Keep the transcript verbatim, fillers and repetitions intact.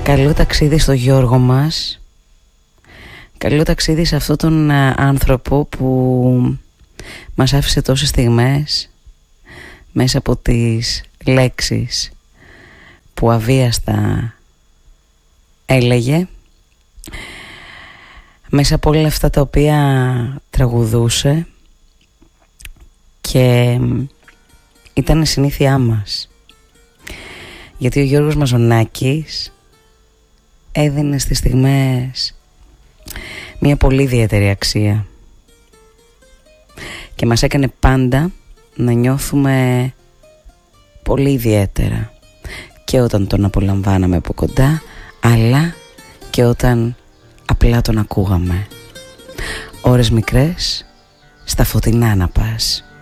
Καλό ταξίδι στο Γιώργο μας. Καλό ταξίδι σε αυτόν τον άνθρωπο που μας άφησε τόσες στιγμές μέσα από τις λέξεις που αβίαστα έλεγε, μέσα από όλα αυτά τα οποία τραγουδούσε και ήταν συνήθειά μας. Γιατί ο Γιώργος Μαζονάκης έδινε στις στιγμές μια πολύ ιδιαίτερη αξία και μας έκανε πάντα να νιώθουμε πολύ ιδιαίτερα, και όταν τον απολαμβάναμε από κοντά, αλλά και όταν απλά τον ακούγαμε. Ώρες μικρές, στα φωτεινά να πας.